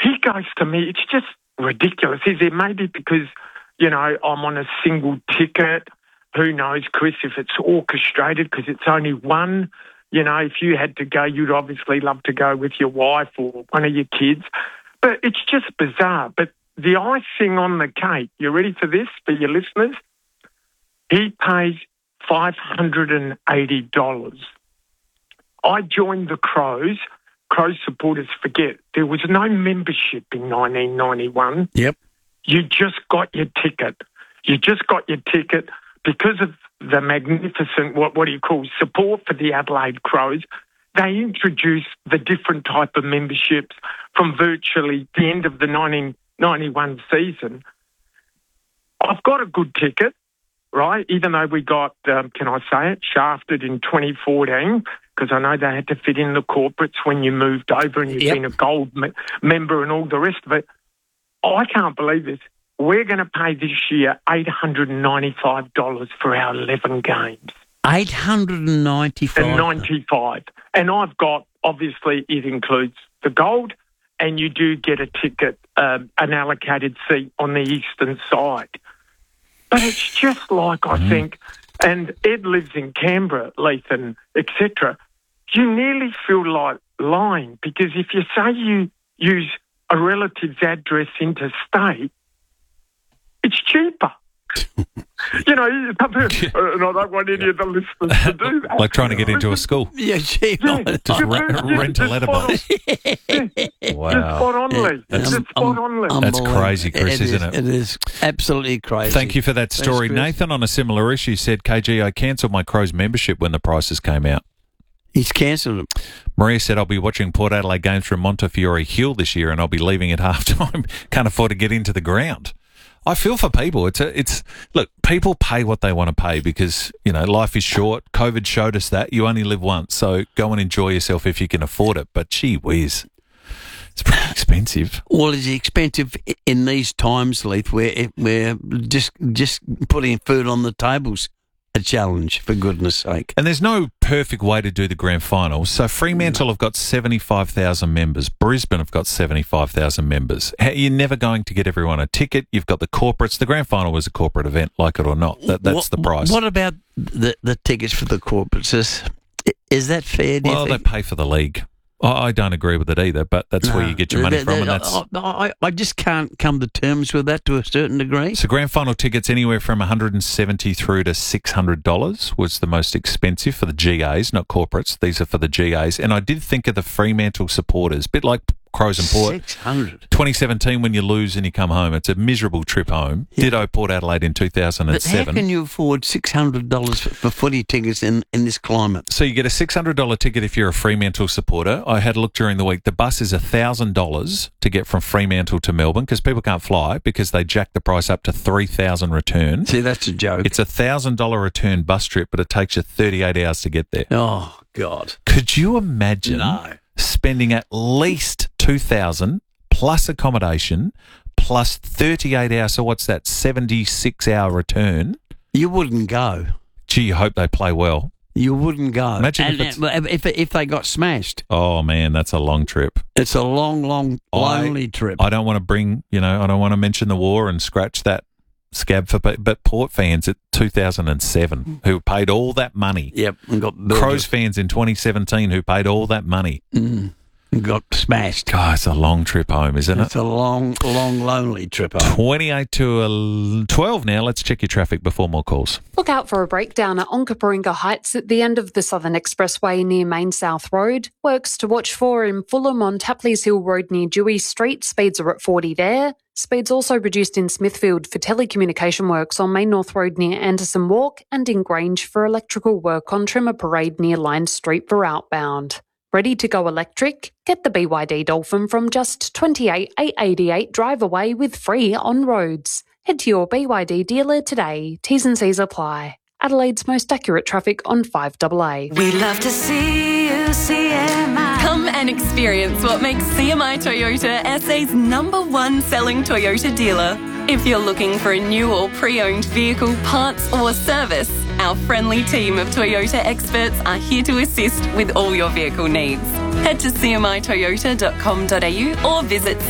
he goes to me, it's just ridiculous. Is it maybe because, you know, I'm on a single ticket? Who knows, Chris, if it's orchestrated because it's only one. You know, if you had to go, you'd obviously love to go with your wife or one of your kids. But it's just bizarre. But the icing on the cake, you ready for this, for your listeners? He pays $580. I joined the Crows. Crows supporters forget there was no membership in 1991. Yep. You just got your ticket. You just got your ticket because of the magnificent, what do you call, support for the Adelaide Crows. They introduced the different type of memberships from virtually the end of the 1991 season. I've got a good ticket, right? Even though we got, can I say it, shafted in 2014, because I know they had to fit in the corporates when you moved over and you've been a gold member and all the rest of it. I can't believe this. We're going to pay this year $895 for our 11 games. $895? And I've got, obviously, it includes the gold, and you do get a ticket, an allocated seat on the eastern side. But it's just like, I think, and Ed lives in Canberra, Lethan, etc., you nearly feel like lying, because if you say you use a relative's address interstate, it's cheaper. You know, and I don't want any of the listeners to do that. Like trying to get into a school. Yeah, gee. Just rent a letterbox. Wow. Just spot on, Lee. Just spot on, Lee. That's crazy, Chris, isn't it? It is absolutely crazy. Thank you for that story. Thanks, Nathan, on a similar issue, said, KG, I cancelled my Crows membership when the prices came out. He's cancelled them. Maria said, I'll be watching Port Adelaide games from Montefiore Hill this year and I'll be leaving at halftime. Can't afford to get into the ground. I feel for people. Look, people pay what they want to pay because, you know, life is short. COVID showed us that. You only live once, so go and enjoy yourself if you can afford it. But gee whiz, it's pretty expensive. Well, it's expensive in these times, Leith, where we're just putting food on the tables. A challenge, for goodness sake. And there's no perfect way to do the grand final. So Fremantle have got 75,000 members. Brisbane have got 75,000 members. You're never going to get everyone a ticket. You've got the corporates. The grand final was a corporate event, like it or not. That's the price. What about the tickets for the corporates? Is that fair? Well, they pay for the league. I don't agree with it either, but that's where you get your money from. And I just can't come to terms with that to a certain degree. So grand final tickets anywhere from $170 through to $600 was the most expensive for the GAs, not corporates. These are for the GAs. And I did think of the Fremantle supporters, a bit like Crows and Port. 600. 2017, when you lose and you come home, it's a miserable trip home. Yeah. Ditto Port Adelaide in 2007. But how can you afford $600 for footy tickets in this climate? So you get a $600 ticket if you're a Fremantle supporter. I had a look during the week. The bus is $1,000 to get from Fremantle to Melbourne because people can't fly because they jacked the price up to $3,000 return. See, that's a joke. It's a $1,000 return bus trip, but it takes you 38 hours to get there. Oh, God. Could you imagine spending at least $2,000 plus accommodation plus 38 hours? So what's that, 76-hour return? You wouldn't go. Gee, you hope they play well. You wouldn't go. Imagine if they got smashed. Oh, man, that's a long trip. It's a long, lonely trip. I don't want to I don't want to mention the war and scratch that scab for, but Port fans at 2007 who paid all that money. Yep, and got Crows fans in 2017 who paid all that money. And got smashed. God, it's a long trip home, isn't it? It's a long, lonely trip home. 28 to 12 now. Let's check your traffic before more calls. Look out for a breakdown at Onkaparinga Heights at the end of the Southern Expressway near Main South Road. Works to watch for in Fulham on Tapley's Hill Road near Dewey Street. Speeds are at 40 there. Speeds also reduced in Smithfield for telecommunication works on Main North Road near Anderson Walk and in Grange for electrical work on Trimmer Parade near Line Street for outbound. Ready to go electric? Get the BYD Dolphin from just $28,888 drive away with free on roads. Head to your BYD dealer today. T's and C's apply. Adelaide's most accurate traffic on 5AA. We love to see you, CMI. Come and experience what makes CMI Toyota SA's #1 selling Toyota dealer. If you're looking for a new or pre-owned vehicle, parts or service, our friendly team of Toyota experts are here to assist with all your vehicle needs. Head to cmitoyota.com.au or visit